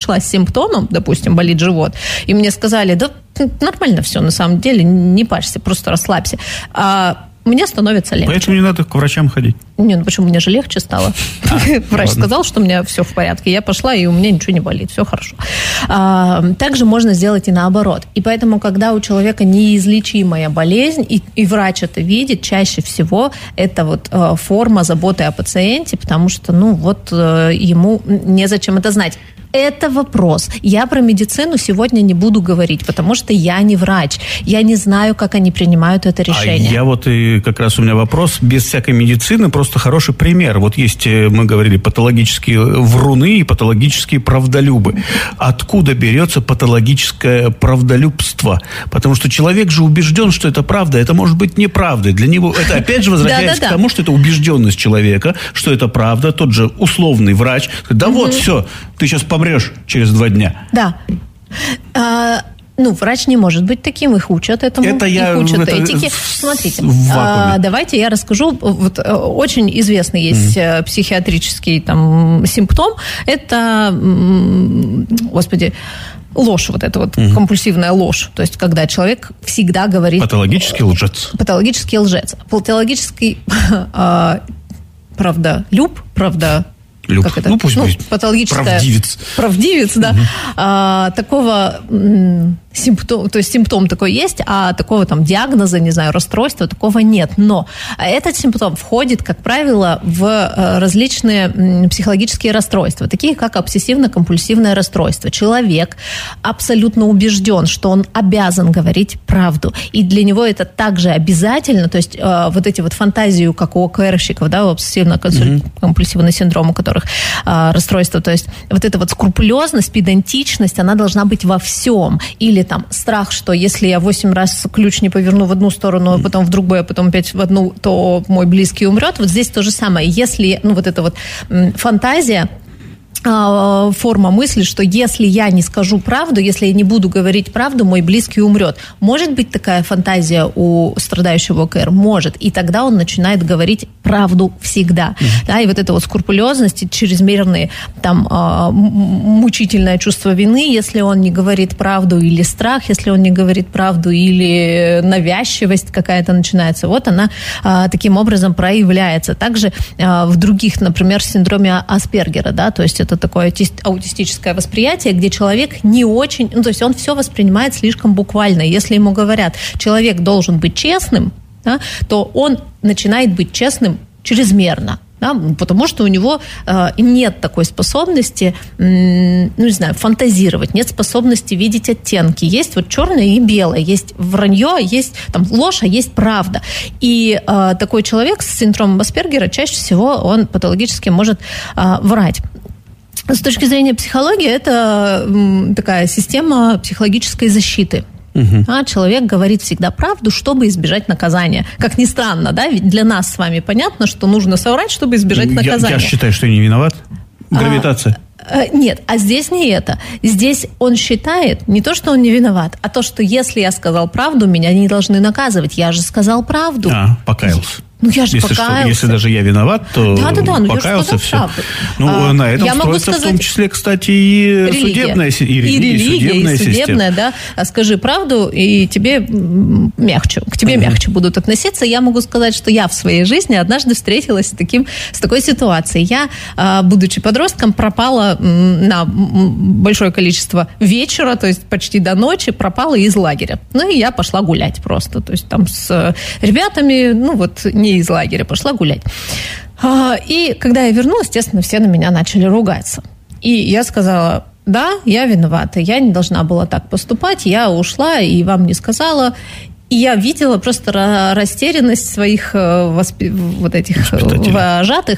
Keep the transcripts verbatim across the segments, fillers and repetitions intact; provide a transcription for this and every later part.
пришла с симптомом, допустим, болит живот, и мне сказали, да нормально все, на самом деле, не парься, просто расслабься. А мне становится легче. Поэтому не надо к врачам ходить. Не, ну почему? Мне же легче стало. А, Врач ладно. сказал, что у меня все в порядке. Я пошла, и у меня ничего не болит. Все хорошо. А, также можно сделать и наоборот. И поэтому, когда у человека неизлечимая болезнь, и, и врач это видит, чаще всего это вот э, форма заботы о пациенте, потому что, ну, вот э, ему незачем это знать. Это вопрос. Я про медицину сегодня не буду говорить, потому что я не врач. Я не знаю, как они принимают это решение. А я вот и как раз у меня вопрос. Без всякой медицины просто хороший пример. Вот есть, мы говорили, патологические вруны и патологические правдолюбы. Откуда берется патологическое правдолюбство? Потому что человек же убежден, что это правда. Это может быть неправдой. Для него это опять же возвращается к тому, что это убежденность человека, что это правда. Тот же условный врач. Да вот, все, ты сейчас помрешь через два дня. Да. А, ну, врач не может быть таким, их учат этому, это их я, учат это этике. Смотрите, а, давайте я расскажу. Вот, очень известный есть mm. психиатрический там, симптом. Это, господи, ложь, вот эта вот mm-hmm. компульсивная ложь. То есть, когда человек всегда говорит... Патологический лжец. Патологический лжец. Патологический а, правдолюб, правда... Люб. Как это? Ну, пусть ну, будет. Патологическая... Правдивец. Правдивец, да. Угу. А, такого м, симптом, то есть симптом такой есть, а такого там диагноза, не знаю, расстройства, такого нет. Но этот симптом входит, как правило, в различные м, психологические расстройства, такие как обсессивно-компульсивное расстройство. Человек абсолютно убежден, что он обязан говорить правду. И для него это также обязательно, то есть э, вот эти вот фантазии, как у ОКРщиков, да, у обсессивно-компульсивного синдрома, у которых э, расстройство, то есть вот эта вот скрупулезность, педантичность, она должна быть во всем. Или там страх, что если я восемь раз ключ не поверну в одну сторону, а потом в другую, а потом опять в одну, то мой близкий умрет. Вот здесь то же самое. Если, ну, вот эта вот м, фантазия, форма мысли, что если я не скажу правду, если я не буду говорить правду, мой близкий умрет. Может быть такая фантазия у страдающего ОКР? Может. И тогда он начинает говорить правду всегда. Mm-hmm. Да, и вот эта вот скрупулезность, чрезмерное там, мучительное чувство вины, если он не говорит правду, или страх, если он не говорит правду, или навязчивость какая-то начинается. Вот она таким образом проявляется. Также в других, например, синдроме Аспергера, да, то есть это такое аутистическое восприятие, где человек не очень... Ну, то есть он все воспринимает слишком буквально. Если ему говорят, человек должен быть честным, да, то он начинает быть честным чрезмерно. Да, потому что у него э, нет такой способности, м, ну, не знаю, фантазировать, нет способности видеть оттенки. Есть вот черное и белое, есть вранье, есть там ложь, а есть правда. И э, такой человек с синдромом Аспергера чаще всего он патологически может э, врать. С точки зрения психологии, это м, такая система психологической защиты. Угу. А человек говорит всегда правду, чтобы избежать наказания. Как ни странно, да? Ведь для нас с вами понятно, что нужно соврать, чтобы избежать наказания. Я, я считаю, что я не виноват. Гравитация. А, нет, а здесь не это. Здесь он считает не то, что он не виноват, а то, что если я сказал правду, меня не должны наказывать. Я же сказал правду. А, покаялся. Ну, я же если покаялся. Что, если даже я виноват, то да, да, да, ну, покаялся, все. Правду. Ну, а, я на этом строится сказать, в том числе, кстати, и религия. судебная, и, и религия, и судебная, и судебная, да. А скажи правду, и тебе мягче, к тебе uh-huh. мягче будут относиться. Я могу сказать, что я в своей жизни однажды встретилась с, таким, с такой ситуацией. Я, будучи подростком, пропала на большое количество вечера, то есть почти до ночи, пропала из лагеря. Ну, и я пошла гулять просто. То есть там с ребятами, ну, вот не из лагеря, пошла гулять. И когда я вернулась, естественно, все на меня начали ругаться. И я сказала, да, я виновата, я не должна была так поступать, я ушла и вам не сказала. И я видела просто растерянность своих воспи... вот этих вожатых.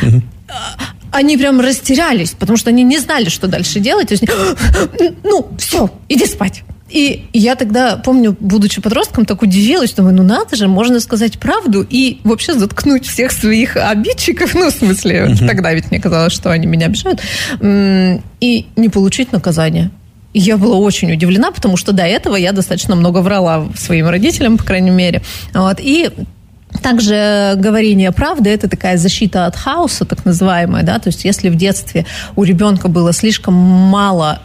Они прям растерялись, потому что они не знали, что дальше делать. То есть, ну, все, иди спать. И я тогда, помню, будучи подростком, так удивилась, думаю, ну надо же, можно сказать правду и вообще заткнуть всех своих обидчиков, ну, в смысле, uh-huh. тогда ведь мне казалось, что они меня обижают, и не получить наказание. И я была очень удивлена, потому что до этого я достаточно много врала своим родителям, по крайней мере, вот, и также говорение правды – это такая защита от хаоса, так называемая, да, то есть если в детстве у ребенка было слишком мало